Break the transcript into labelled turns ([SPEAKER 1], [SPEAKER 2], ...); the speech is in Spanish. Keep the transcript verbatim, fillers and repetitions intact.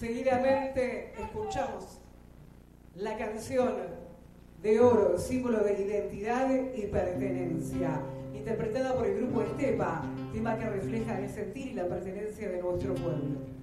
[SPEAKER 1] Seguidamente escuchamos la canción de Oro, símbolo de identidad y pertenencia, interpretada por el grupo Estepa, tema que refleja el sentir y la pertenencia de nuestro pueblo.